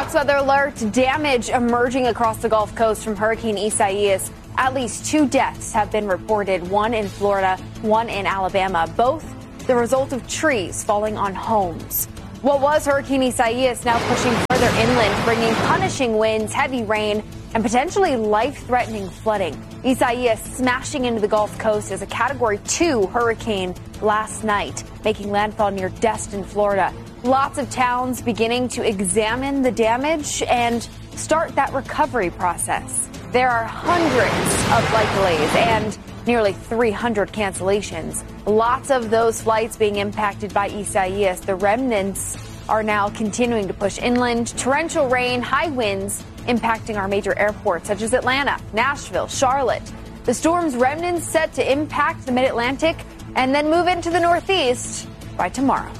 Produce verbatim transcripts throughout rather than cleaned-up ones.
Fox Weather Alert. Damage emerging across the Gulf Coast from Hurricane Isaias. At least two deaths have been reported, one in Florida, one in Alabama, both the result of trees falling on homes. What was Hurricane Isaias now pushing further inland, bringing punishing winds, heavy rain, and potentially life-threatening flooding. Isaias smashing into the Gulf Coast as a Category two hurricane last night, making landfall near Destin, Florida. Lots of towns beginning to examine the damage and start that recovery process. There are hundreds of flight delays and nearly three hundred cancellations. Lots of those flights being impacted by Isaias. The remnants are now continuing to push inland. Torrential rain, high winds impacting our major airports such as Atlanta, Nashville, Charlotte. The storm's remnants set to impact the mid-Atlantic and then move into the Northeast by tomorrow.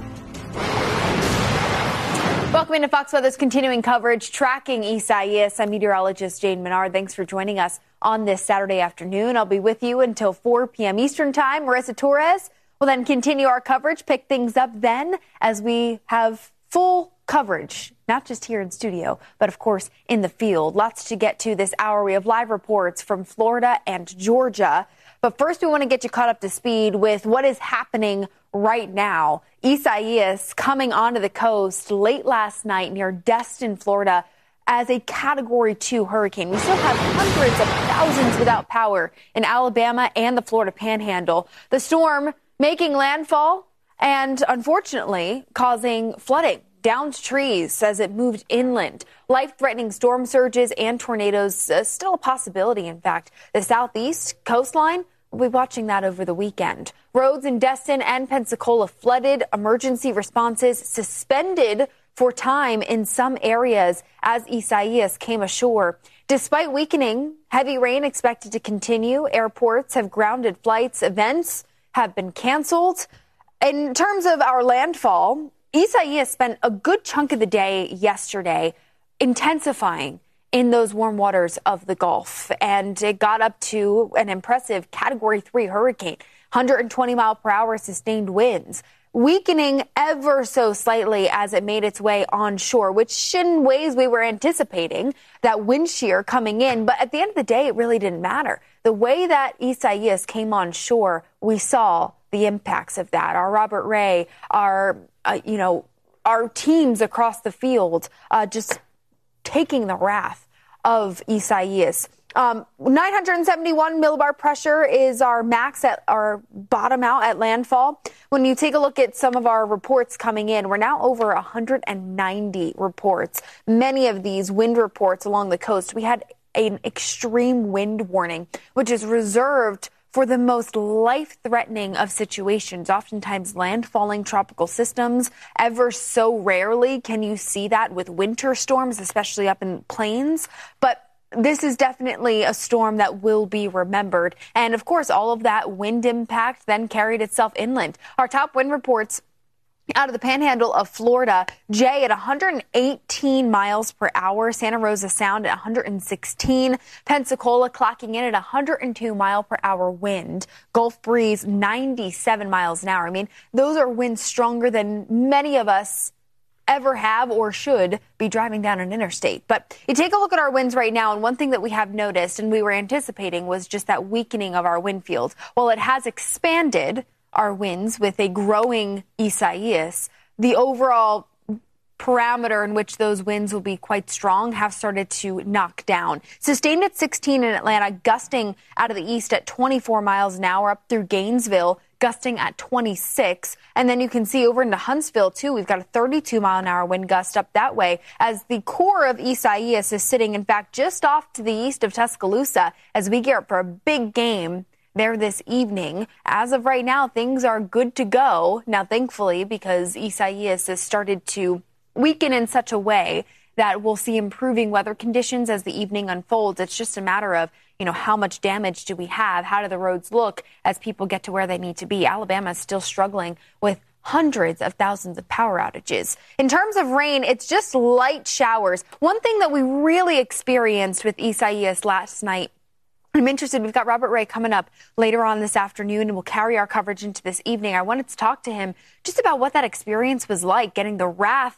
Welcome into Fox Weather's continuing coverage, tracking Isaias. I'm meteorologist Jane Menard. Thanks for joining us on this Saturday afternoon. I'll be with you until four p.m. Eastern Time. Marissa Torres will then continue our coverage, pick things up then as we have full coverage, not just here in studio, but of course in the field. Lots to get to this hour. We have live reports from Florida and Georgia. But first, we want to get you caught up to speed with what is happening right now. Isaias coming onto the coast late last night near Destin, Florida, as a Category two hurricane. We still have hundreds of thousands without power in Alabama and the Florida Panhandle. The storm making landfall and, unfortunately, causing flooding, downed trees as it moved inland. Life-threatening storm surges and tornadoes, uh, still a possibility, in fact. The southeast coastline, we'll be watching that over the weekend. Roads in Destin and Pensacola flooded, emergency responses suspended for time in some areas as Isaias came ashore. Despite weakening, heavy rain expected to continue. Airports have grounded flights. Events have been canceled. In terms of our landfall, Isaias spent a good chunk of the day yesterday intensifying in those warm waters of the Gulf, and it got up to an impressive Category three hurricane, one hundred twenty mile per hour sustained winds, weakening ever so slightly as it made its way onshore, which in ways we were anticipating that wind shear coming in. But at the end of the day, it really didn't matter. The way that Isaias came on shore, we saw the impacts of that. Our Robert Ray, our, uh, you know, our teams across the field uh, just taking the wrath of Isaias. Um, nine hundred seventy-one millibar pressure is our max at our bottom out at landfall. When you take a look at some of our reports coming in, we're now over one hundred ninety reports. Many of these wind reports along the coast. We had an extreme wind warning, which is reserved for the most life-threatening of situations, oftentimes landfalling tropical systems. Ever so rarely can you see that with winter storms, especially up in plains. But this is definitely a storm that will be remembered. And of course, all of that wind impact then carried itself inland. Our top wind reports out of the Panhandle of Florida, Jay at one hundred eighteen miles per hour, Santa Rosa Sound at one hundred sixteen, Pensacola clocking in at one hundred two mile per hour wind, Gulf breeze ninety-seven miles an hour. I mean, those are winds stronger than many of us ever have or should be driving down an interstate. But you take a look at our winds right now, and one thing that we have noticed and we were anticipating was just that weakening of our wind field. Well, it has expanded our winds with a growing Isaias. The overall parameter in which those winds will be quite strong have started to knock down. Sustained at sixteen in Atlanta, gusting out of the east at twenty-four miles an hour up through Gainesville, gusting at twenty-six. And then you can see over into Huntsville, too, we've got a thirty-two mile an hour wind gust up that way as the core of Isaias is sitting, in fact, just off to the east of Tuscaloosa as we gear up for a big game there this evening. As of right now, things are good to go. Now, thankfully, because Isaias has started to weaken in such a way that we'll see improving weather conditions as the evening unfolds. It's just a matter of, you know, how much damage do we have? How do the roads look as people get to where they need to be? Alabama is still struggling with hundreds of thousands of power outages. In terms of rain, it's just light showers. One thing that we really experienced with Isaias last night, I'm interested. We've got Robert Ray coming up later on this afternoon, and we'll carry our coverage into this evening. I wanted to talk to him just about what that experience was like, getting the wrath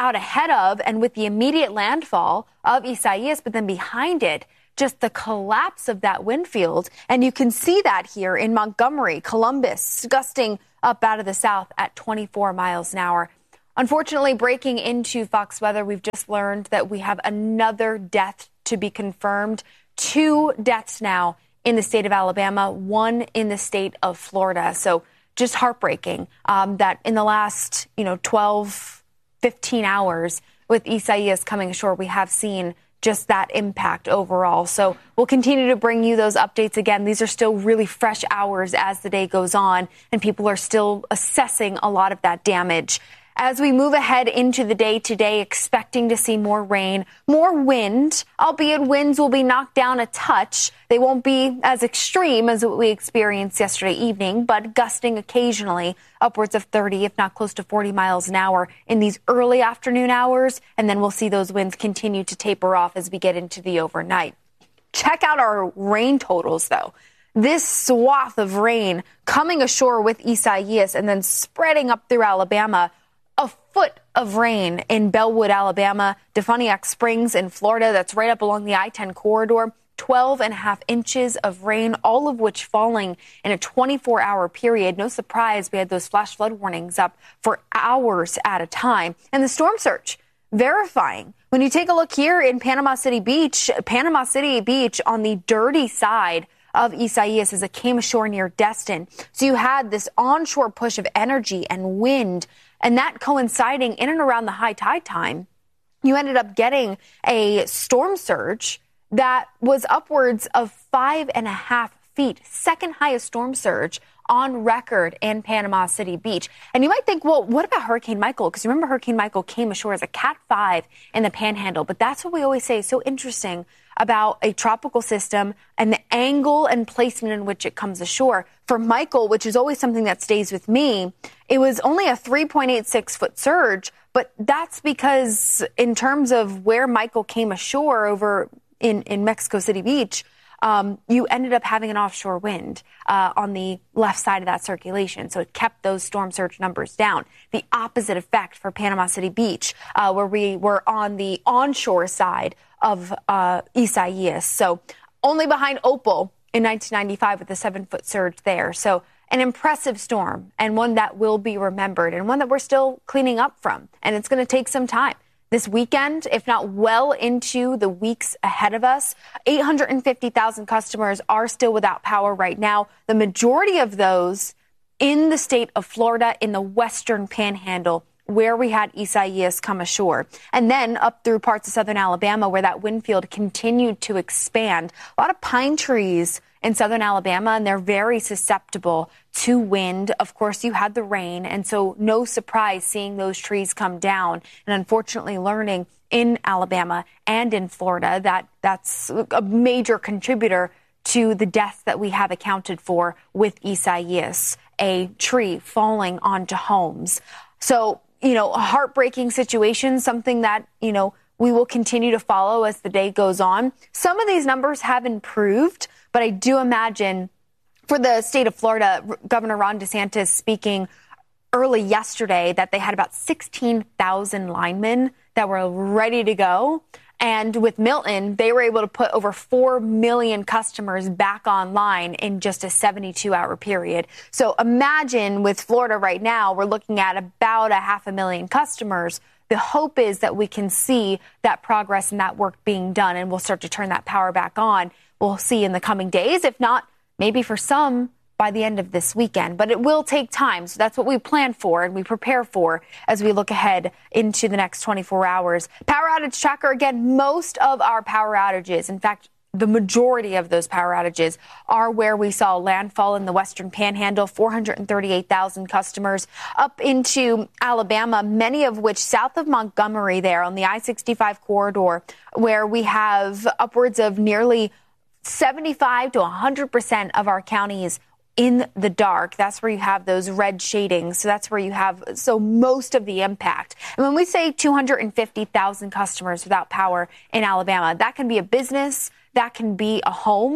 out ahead of and with the immediate landfall of Isaias, but then behind it, just the collapse of that wind field. And you can see that here in Montgomery, Columbus, gusting up out of the south at twenty-four miles an hour. Unfortunately, breaking into Fox Weather, we've just learned that we have another death to be confirmed. Two deaths now in the state of Alabama, one in the state of Florida. So just heartbreaking um, that in the last, you know, twelve, fifteen hours with Isaias coming ashore, we have seen just that impact overall. So we'll continue to bring you those updates again. These are still really fresh hours as the day goes on, and people are still assessing a lot of that damage. As we move ahead into the day today, expecting to see more rain, more wind, albeit winds will be knocked down a touch. They won't be as extreme as what we experienced yesterday evening, but gusting occasionally upwards of thirty, if not close to forty miles an hour in these early afternoon hours. And then we'll see those winds continue to taper off as we get into the overnight. Check out our rain totals, though. This swath of rain coming ashore with Isaias and then spreading up through Alabama. A foot of rain in Bellwood, Alabama, Defoniak Springs in Florida. That's right up along the I ten corridor. twelve and a half inches of rain, all of which falling in a twenty-four hour period. No surprise we had those flash flood warnings up for hours at a time. And the storm surge verifying. When you take a look here in Panama City Beach, Panama City Beach on the dirty side of Isaias as it came ashore near Destin. So you had this onshore push of energy and wind, and that coinciding in and around the high tide time, you ended up getting a storm surge that was upwards of five and a half feet, second highest storm surge on record in Panama City Beach. And you might think, well, what about Hurricane Michael? Because remember, Hurricane Michael came ashore as a Cat five in the Panhandle. But that's what we always say is so interesting about a tropical system and the angle and placement in which it comes ashore. For Michael, which is always something that stays with me, it was only a three point eight six foot surge, but that's because in terms of where Michael came ashore over in, in Mexico City Beach, um, you ended up having an offshore wind uh, on the left side of that circulation. So it kept those storm surge numbers down. The opposite effect for Panama City Beach, uh, where we were on the onshore side of uh, Isaias. So only behind Opal in nineteen ninety-five with a seven foot surge there. So an impressive storm and one that will be remembered and one that we're still cleaning up from. And it's going to take some time. This weekend, if not well into the weeks ahead of us, eight hundred fifty thousand customers are still without power right now. The majority of those in the state of Florida, in the western panhandle, where we had Isaias come ashore. And then up through parts of southern Alabama, where that wind field continued to expand. A lot of pine trees in southern Alabama, and they're very susceptible to wind. Of course, you had the rain, and so no surprise seeing those trees come down. And unfortunately, learning in Alabama and in Florida that that's a major contributor to the deaths that we have accounted for with Isaias, a tree falling onto homes. So, you know, a heartbreaking situation, something that, you know, we will continue to follow as the day goes on. Some of these numbers have improved, but I do imagine for the state of Florida, Governor Ron DeSantis speaking early yesterday that they had about sixteen thousand linemen that were ready to go. And with Milton, they were able to put over four million customers back online in just a seventy-two hour period. So imagine with Florida right now, we're looking at about a half a million customers. The hope is that we can see that progress and that work being done, and we'll start to turn that power back on. We'll see in the coming days, if not, maybe for some by the end of this weekend. But it will take time. So that's what we plan for and we prepare for as we look ahead into the next twenty-four hours. Power outage tracker, again, most of our power outages, in fact, the majority of those power outages are where we saw landfall in the western panhandle, four hundred thirty-eight thousand customers up into Alabama, many of which south of Montgomery there on the I sixty-five corridor, where we have upwards of nearly seventy-five to one hundred percent of our counties in the dark. That's where you have those red shadings. So that's where you have so most of the impact. And when we say two hundred fifty thousand customers without power in Alabama, that can be a business, that can be a home. And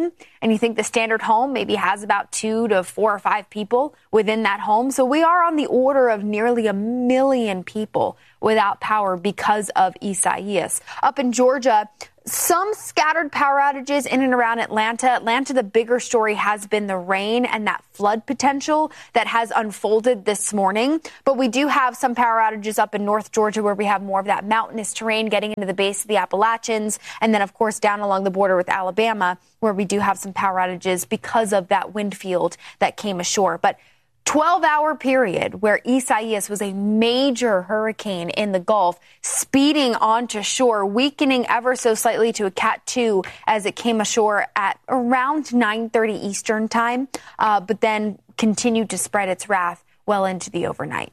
and you think the standard home maybe has about two to four or five people within that home. So we are on the order of nearly a million people without power because of Isaias. Up in Georgia, some scattered power outages in and around Atlanta. Atlanta, the bigger story has been the rain and that flood potential that has unfolded this morning. But we do have some power outages up in North Georgia where we have more of that mountainous terrain getting into the base of the Appalachians. And then, of course, down along the border with Alabama, where we do have some power outages because of that wind field that came ashore. But twelve-hour period where Isaias was a major hurricane in the Gulf, speeding onto shore, weakening ever so slightly to a Cat two as it came ashore at around nine thirty Eastern time, uh, but then continued to spread its wrath well into the overnight.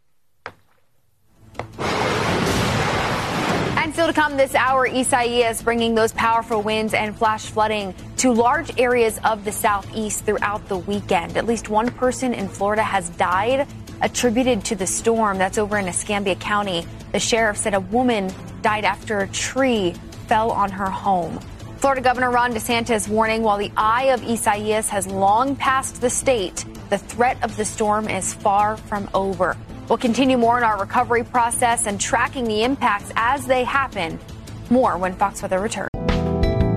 And still to come this hour, Isaias bringing those powerful winds and flash flooding to large areas of the southeast throughout the weekend. At least one person in Florida has died attributed to the storm. That's over in Escambia County. The sheriff said a woman died after a tree fell on her home. Florida Governor Ron DeSantis warning while the eye of Isaias has long passed the state, the threat of the storm is far from over. We'll continue more in our recovery process and tracking the impacts as they happen. More when Fox Weather returns.